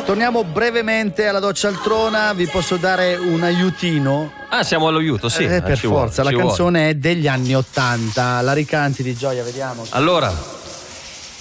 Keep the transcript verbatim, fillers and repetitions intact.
torniamo brevemente alla doccia altrona. Vi posso dare un aiutino? Ah, siamo all'aiuto, sì. Eh, per ci forza, vuole, la ci canzone vuole. è degli anni ottanta. La ricanti di Gioia, vediamo. Allora.